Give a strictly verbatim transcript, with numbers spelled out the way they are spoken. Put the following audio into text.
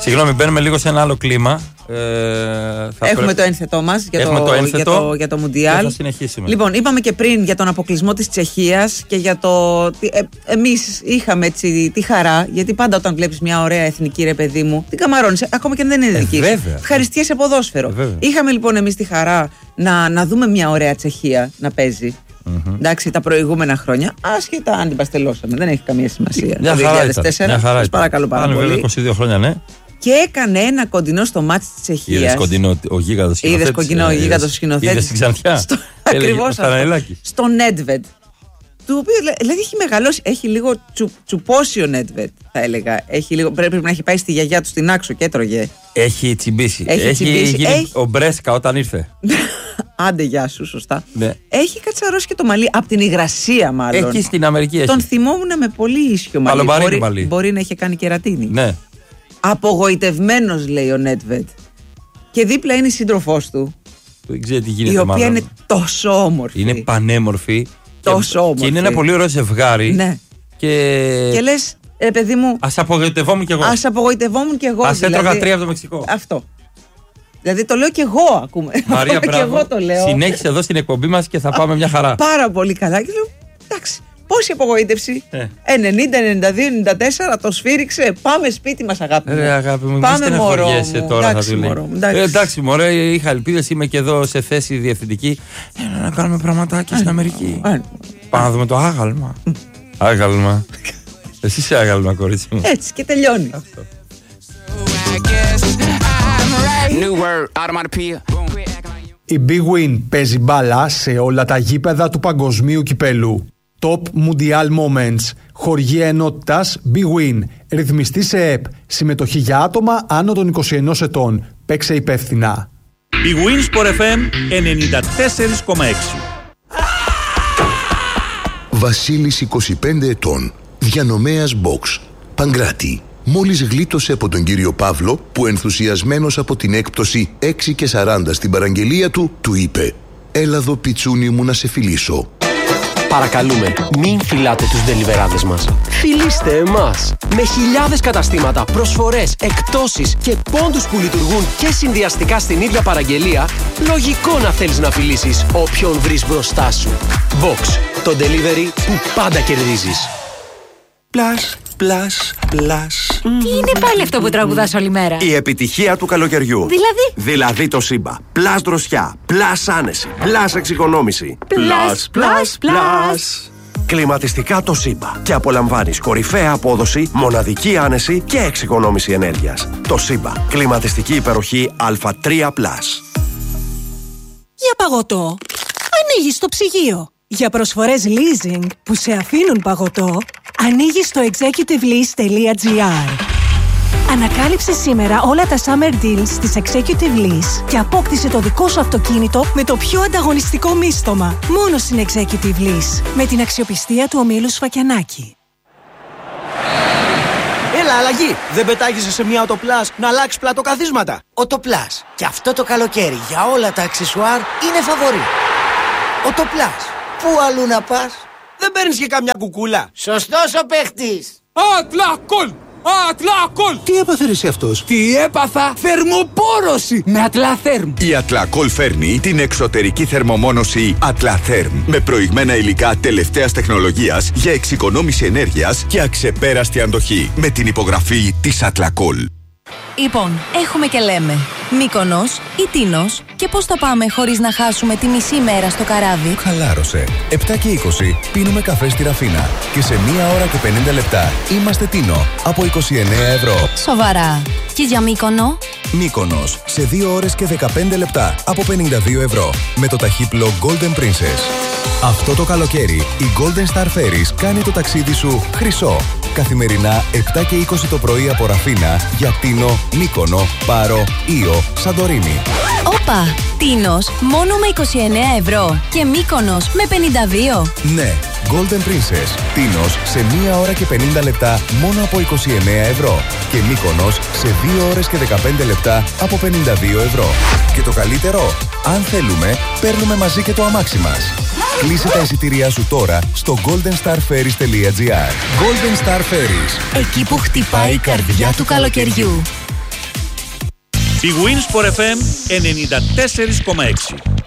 Συγγνώμη, μπαίνουμε λίγο σε ένα άλλο κλίμα. Ε, θα Έχουμε πρέπει... το ένθετό μας για το, το, ένθετο, για το, για το Μουντιάλ. Θα συνεχίσουμε. Λοιπόν, είπαμε και πριν για τον αποκλεισμό της Τσεχίας και για το. Ε, εμείς είχαμε έτσι τη χαρά, γιατί πάντα όταν βλέπεις μια ωραία εθνική, ρε παιδί μου, την καμαρώνεις, ακόμα και αν δεν είναι ε, δική σου. Ευχαριστιέσαι ποδόσφαιρο. Ε, είχαμε λοιπόν εμείς τη χαρά να, να δούμε μια ωραία Τσεχία να παίζει. Mm-hmm. Εντάξει, τα προηγούμενα χρόνια, άσχετα αν την παστελώσαμε, δεν έχει καμία σημασία. Μια το δύο χιλιάδες τέσσερα, σας παρακαλώ πάρα Άνε, πολύ. βέβαια, είκοσι δύο χρόνια, ναι. Και έκανε ένα κοντινό στο μάτς της Τσεχίας. Είδες κοντινό ο γίγαντος σκηνοθέτης. Είδες κοντινό ο γίγαντος σκηνοθέτης. Είδες την Ξανθιά. Στο... Ακριβώς αυτό. Στο Νέντβεντ. Του οποίου δηλαδή έχει μεγαλώσει, έχει λίγο τσου, τσουπώσει ο Νέντβεντ, θα έλεγα. Έχει λίγο, πρέπει να έχει πάει στη γιαγιά του στην Άξο και έτρωγε. Έχει τσιμπήσει. Έχει, έχει τσιμπήσει. γίνει Έχει... ο Μπρέσκα όταν ήρθε. Άντε, γεια σου, σωστά. Ναι. Έχει κατσαρώσει και το μαλλί, από την υγρασία μάλλον. Εκεί στην Αμερική έχει. Τον θυμόμουν με πολύ ίσιο μαλλί. Μπορεί, μαλλί. Μπορεί να είχε κάνει κερατίνη. Ναι. Απογοητευμένος, λέει ο Νέντβεντ. Και δίπλα είναι η σύντροφός του. Δεν ξέρω τι γίνεται, η οποία μάλλον. είναι τόσο όμορφη. Είναι πανέμορφη. Τόσο και, όμορφη. Και είναι ένα πολύ ωραίο ζευγάρι. Ναι. Και, και λες, ε, παιδί μου. Ας απογοητευόμουν κι εγώ. Ας απογοητευόμουν κι εγώ. Ας δηλαδή, έτρωγα τρία από το Μεξικό. Αυτό. Δηλαδή το λέω κι εγώ, ακούμε. Μαρία, και εγώ το λέω. Συνέχισε εδώ στην εκπομπή μας και θα πάμε μια χαρά. Πάρα πολύ καλά. Και λέω, εντάξει, πόση απογοήτευση. Ε. ενενήντα, ενενήντα δύο, ενενήντα τέσσερα, το σφύριξε. Πάμε σπίτι μας, αγάπη μου. Ρε, αγάπη μου, πάμε, μωρό μου. Τώρα εντάξει, θα του μωρό, λέει. εντάξει. Ε, εντάξει, μωρέ, είχα ελπίδες, είμαι και εδώ σε θέση διευθυντική. Ε, να κάνουμε πραγματάκια στην Αμερική. Ά, Πάμε να δούμε το άγαλμα. Άγαλμα. Εσύ είσαι άγαλμα, κορίτσι μου. Έτσι και τελειώνει. Αυτό. Η Big Win παίζει μπάλα σε όλα τα γήπεδα του παγκοσμίου κυπέλου. Top Mundial Moments. Χοργία ενότητας Big Win. Ρυθμιστή σε ΕΠ. Συμμετοχή για άτομα άνω των είκοσι ενός ετών. Παίξε υπεύθυνα. Big Win Sport εφ εμ ενενήντα τέσσερα κόμμα έξι. Βασίλης είκοσι πέντε ετών. Διανομέας Box. Παγκράτη. Μόλις γλίτωσε από τον κύριο Παύλο που ενθουσιασμένος από την έκπτωση έξι και σαράντα στην παραγγελία του, του είπε «Έλα εδώ πιτσούνι μου να σε φιλήσω». Παρακαλούμε, μην φυλάτε τους ντελιβεράδες μας. Φιλήστε εμάς. Με χιλιάδες καταστήματα, προσφορές, εκπτώσεις και πόντους που λειτουργούν και συνδυαστικά στην ίδια παραγγελία, λογικό να θέλεις να φιλήσεις όποιον βρεις μπροστά σου. Box, το delivery που πάντα κερδίζεις. Plus, plus, plus. Τι είναι πάλι αυτό που τραγουδάς όλη μέρα? Η επιτυχία του καλοκαιριού. Δηλαδή? Δηλαδή το Σύμπα. Plus δροσιά, plus άνεση, plus εξοικονόμηση. Plus, plus, plus. Κλιματιστικά το Σύμπα. Και απολαμβάνεις κορυφαία απόδοση, μοναδική άνεση και εξοικονόμηση ενέργειας. Το Σύμπα. Κλιματιστική υπεροχή Α τρία πλας. Για παγωτό, ανοίγεις το ψυγείο. Για προσφορές leasing που σε αφήνουν παγωτό, ανοίγεις το executive lease τελεία gr. Ανακάλυψε σήμερα όλα τα summer deals της Executive Lease και απόκτησε το δικό σου αυτοκίνητο με το πιο ανταγωνιστικό μίστομα. Μόνο στην Executive Lease, με την αξιοπιστία του ομίλου Σφακιανάκη. Έλα, αλλαγή! Δεν πετάγεσαι σε μια Οτοπλάς να αλλάξει πλατοκαθίσματα. Οτοπλάς. Και αυτό το καλοκαίρι για όλα τα αξεσουάρ είναι φαβορί. Οτοπλάς. Πού αλλού να πας? Δεν παίρνεις και καμιά κουκούλα. Σωστός ο παίχτης. Ατλακόλ! Ατλακόλ! Τι έπαθε εσύ αυτός? Τι έπαθα? Θερμοπόρωση με Ατλαθέρμ. Η Ατλακόλ φέρνει την εξωτερική θερμομόνωση Ατλαθέρμ με προηγμένα υλικά τελευταίας τεχνολογίας για εξοικονόμηση ενέργειας και αξεπέραστη αντοχή με την υπογραφή της Ατλακόλ. Λοιπόν, έχουμε και λέμε Μύκονος ή Τίνος και πώς θα πάμε χωρίς να χάσουμε τη μισή μέρα στο καράβι? Χαλάρωσε. επτά και είκοσι πίνουμε καφέ στη Ραφίνα και σε μία ώρα και πενήντα λεπτά είμαστε Τίνο από είκοσι εννέα ευρώ. Σοβαρά. Και για Μύκονο? Μύκονος σε δύο ώρες και δεκαπέντε λεπτά από πενήντα δύο ευρώ με το ταχύπλο Golden Princess. Αυτό το καλοκαίρι η Golden Star Ferries κάνει το ταξίδι σου χρυσό. Καθημερινά επτά και είκοσι το πρωί από Ραφίνα για Τίνο, Μύκονο, Πάρο, Ήο, Σαντορίνη. Όπα! Τίνος μόνο με είκοσι εννέα ευρώ και Μύκονος με πενήντα δύο. Ναι, Golden Princess. Τίνος σε μία ώρα και πενήντα λεπτά μόνο από είκοσι εννέα ευρώ και Μύκονος σε δύο ώρες και δεκαπέντε λεπτά από πενήντα δύο ευρώ. Και το καλύτερο, αν θέλουμε, παίρνουμε μαζί και το αμάξι μας. Κλείσε τα εισιτήριά σου τώρα στο golden star ferries τελεία gr. Golden Star Ferries. Εκεί που χτυπάει η καρδιά του καλοκαιριού. Big Win Sport εφ εμ ενενήντα τέσσερα κόμμα έξι.